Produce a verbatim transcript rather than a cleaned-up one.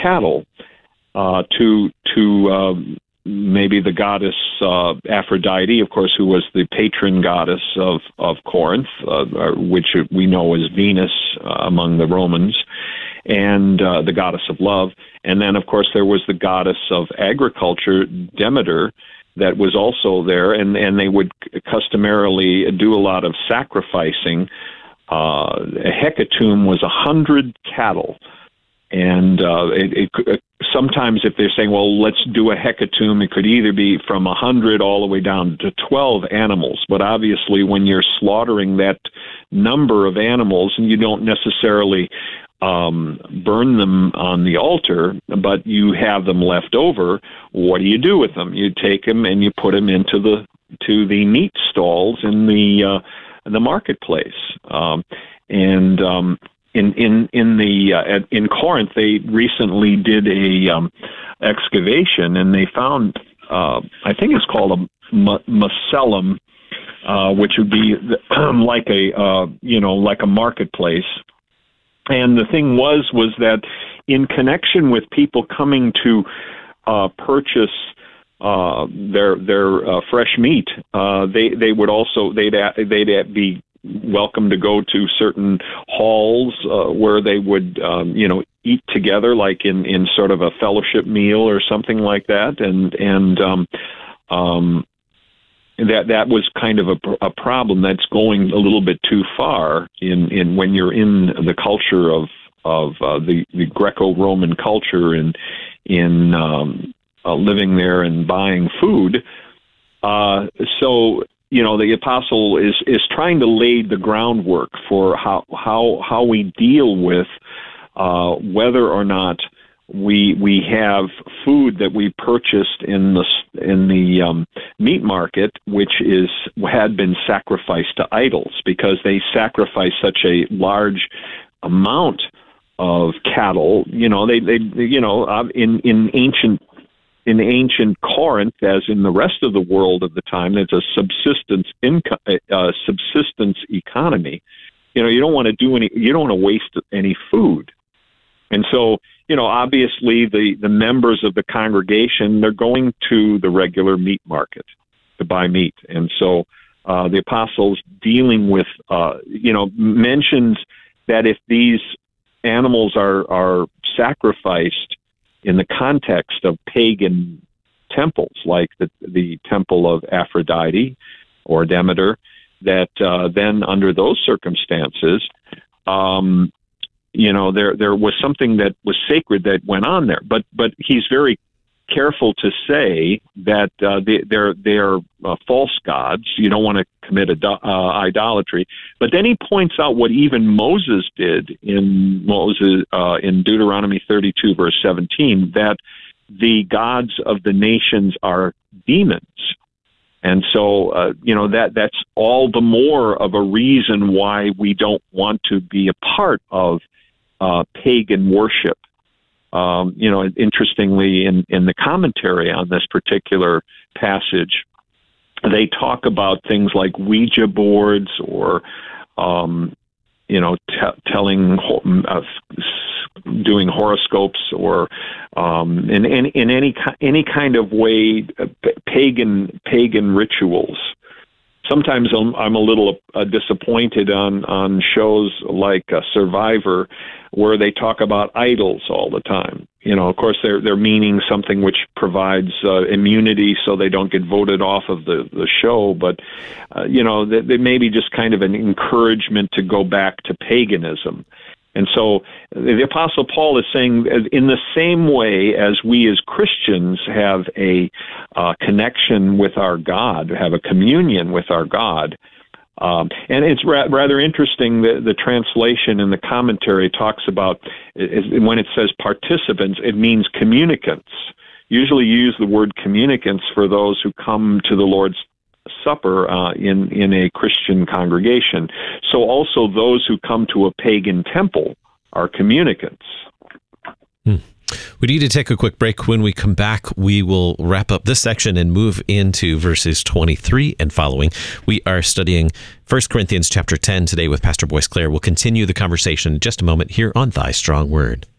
cattle uh, to to um, maybe the goddess uh, Aphrodite, of course, who was the patron goddess of of Corinth, uh, which we know as Venus uh, among the Romans, and uh, the goddess of love. And then, of course, there was the goddess of agriculture, Demeter, that was also there, and, and they would customarily do a lot of sacrificing. Uh, a hecatomb was a hundred cattle, and uh, it, it, sometimes if they're saying, well, let's do a hecatomb, it could either be from a hundred all the way down to twelve animals. But obviously, when you're slaughtering that number of animals, and you don't necessarily um, burn them on the altar, but you have them left over, what do you do with them? You take them and you put them into the to the meat stalls in the uh, in the marketplace, um, and um, in in in the uh, in Corinth, they recently did a um, excavation, and they found uh, I think it's called a m- macellum, uh, which would be like a uh, you know like a marketplace. And the thing was, was that in connection with people coming to uh, purchase uh, their their uh, fresh meat, uh, they they would also they'd they'd be welcome to go to certain halls uh, where they would um, you know eat together, like in, in sort of a fellowship meal or something like that, and and um, um, that that was kind of a, a problem that's going a little bit too far in, in when you're in the culture of of uh, the, the Greco-Roman culture and in um, uh, living there and buying food. Uh, so you know the apostle is is trying to lay the groundwork for how how how we deal with uh, whether or not we we have food that we purchased in the in the um, meat market, which is had been sacrificed to idols, because they sacrifice such a large amount of cattle. You know, they they you know in in ancient in ancient Corinth, as in the rest of the world at the time, there's a subsistence income uh, subsistence economy. You know, you don't want to do any you don't want to waste any food, and so. You know, obviously the, the members of the congregation, they're going to the regular meat market to buy meat. And so uh, the apostles dealing with, uh, you know, mentions that if these animals are, are sacrificed in the context of pagan temples, like the, the temple of Aphrodite or Demeter, that uh, then under those circumstances, um, you know, there there was something that was sacred that went on there, but but he's very careful to say that uh, they, they're they're uh, false gods. You don't want to commit a, uh, idolatry. But then he points out what even Moses did in Moses uh, in Deuteronomy thirty-two, verse seventeen, that the gods of the nations are demons. And so, uh, you know, that that's all the more of a reason why we don't want to be a part of Uh, pagan worship. Um, you know, interestingly, in, in the commentary on this particular passage, they talk about things like Ouija boards or, um, you know, t- telling, uh, doing horoscopes or um, in, in in any any kind of way, uh, pagan pagan rituals. Sometimes I'm, I'm a little uh, disappointed on, on shows like uh, Survivor, where they talk about idols all the time. You know, of course, they're they're meaning something which provides uh, immunity so they don't get voted off of the, the show. But, uh, you know, they, they may be just kind of an encouragement to go back to paganism. And so the Apostle Paul is saying, in the same way as we as Christians have a uh, connection with our God, have a communion with our God, um, and it's ra- rather interesting that the translation in the commentary talks about, is, when it says participants, it means communicants. Usually you use the word communicants for those who come to the Lord's Supper uh, in, in a Christian congregation. So also those who come to a pagan temple are communicants. Hmm. We need to take a quick break. When we come back, we will wrap up this section and move into verses twenty-three and following. We are studying First Corinthians chapter ten today with Pastor Boyce Clare. We'll continue the conversation in just a moment here on Thy Strong Word.